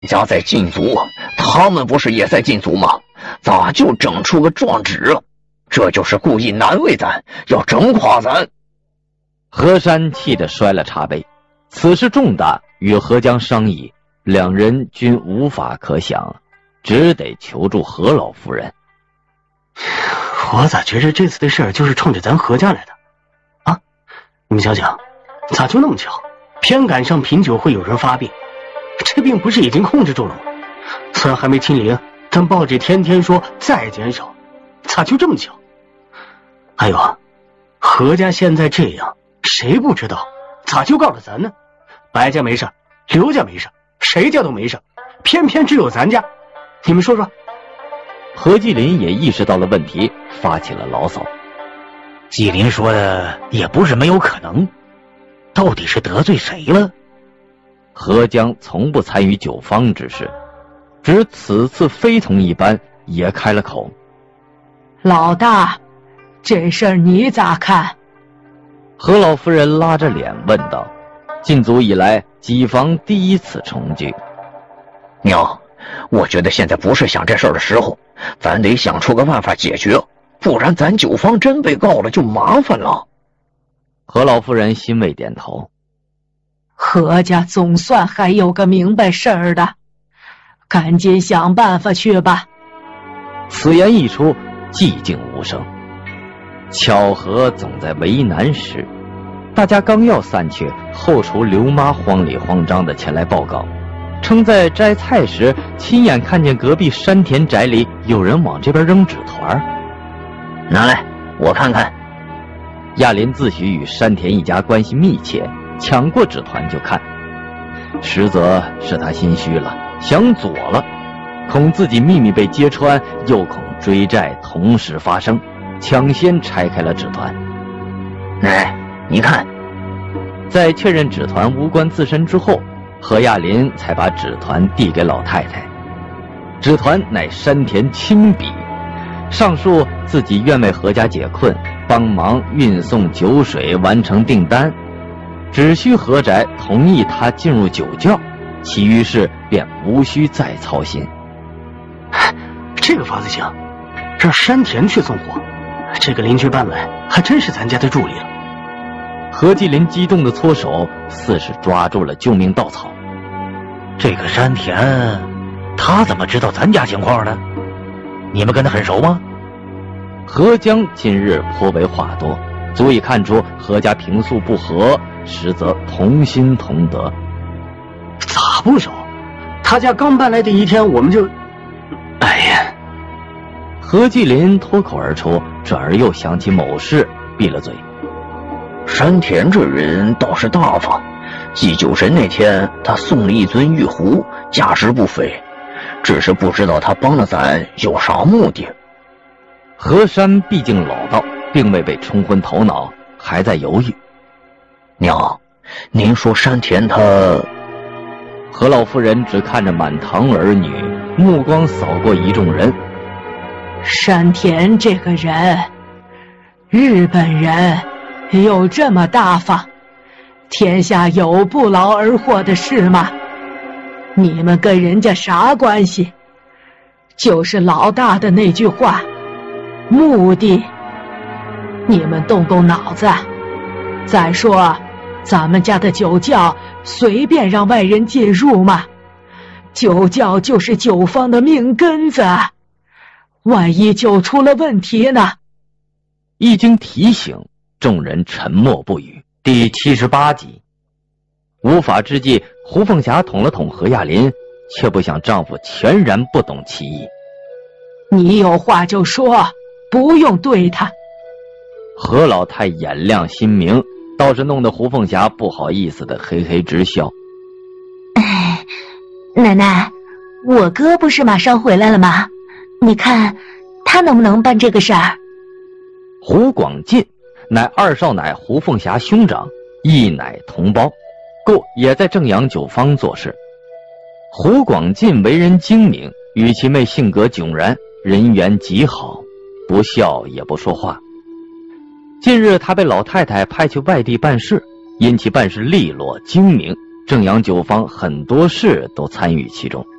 家在禁足，他们不是也在禁足吗？咋就整出个状纸？这就是故意难为咱，要整垮咱。 何山气得摔了茶杯，此事重大，与何江商议，两人均无法可想，只得求助何老夫人。 我咋觉着这次的事儿就是冲着咱何家来的啊？你们想想，咋就那么巧，偏赶上品酒会有人发病？这病不是已经控制住了吗？虽然还没清零，但报纸天天说再减少，咋就这么巧？还有啊，何家现在这样，谁不知道？咋就告了咱呢？白家没事，刘家没事，谁家都没事，偏偏只有咱家，你们说说。 何继林也意识到了问题，发起了牢骚。 继林说的也不是没有可能，到底是得罪谁了？ 何江从不参与酒坊之事，只此次非同一般，也开了口。 老大，这事儿你咋看？ 何老夫人拉着脸问道。禁足以来，己房第一次重聚。 娘，我觉得现在不是想这事儿的时候，咱得想出个办法解决，不然咱酒坊真被告了就麻烦了。 何老夫人欣慰点头。 何家总算还有个明白事儿的，赶紧想办法去吧。 此言一出，寂静无声。巧合总在为难时，大家刚要散去，后厨刘妈慌里慌张地前来报告，称在摘菜时亲眼看见隔壁山田宅里有人往这边扔纸团。 拿来，我看看。 亚林自诩与山田一家关系密切，抢过纸团就看，实则是他心虚了，想左了，恐自己秘密被揭穿，又恐追债同时发生，抢先拆开了纸团。 哎，你看。 在确认纸团无关自身之后，何亚林才把纸团递给老太太。纸团乃山田亲笔，上述自己愿为何家解困，帮忙运送酒水，完成订单，只需何宅同意他进入酒窖，其余事便无需再操心。 这个法子行，让山田去送货，这个邻居办来还真是咱家的助力了。 何继林激动的搓手，似是抓住了救命稻草。 这个山田，他怎么知道咱家情况呢？你们跟他很熟吗？ 何江今日颇为话多，足以看出何家平素不和，实则同心同德。 咋不熟？他家刚搬来的一天，我们就……哎呀！ 何继林脱口而出，转而又想起某事，闭了嘴。 山田这人倒是大方，祭酒神那天他送了一尊玉壶，价值不菲，只是不知道他帮了咱有啥目的。 何山毕竟老道，并未被冲昏头脑，还在犹豫。 娘，您说山田他…… 何老夫人只看着满堂儿女，目光扫过一众人。 山田这个人，日本人有这么大方，天下有不劳而获的事吗？你们跟人家啥关系？就是老大的那句话，目的，你们动动脑子。再说咱们家的酒窖随便让外人进入吗？酒窖就是酒坊的命根子，万一酒出了问题呢？ 一经提醒，众人沉默不语。第78集。无法之际，胡凤霞捅了捅何亚林，却不想丈夫全然不懂其意。 你有话就说，不用对他。 何老太眼亮心明，倒是弄得胡凤霞不好意思的嘿嘿直笑。 哎，奶奶，我哥不是马上回来了吗？你看他能不能办这个事儿？ 胡广进乃二少奶胡凤霞兄长，一乃同胞，故也在正阳酒坊做事。胡广进为人精明，与其妹性格迥然，人缘极好，不笑也不说话。近日他被老太太派去外地办事，因其办事利落精明， 正阳九坊很多事都参与其中。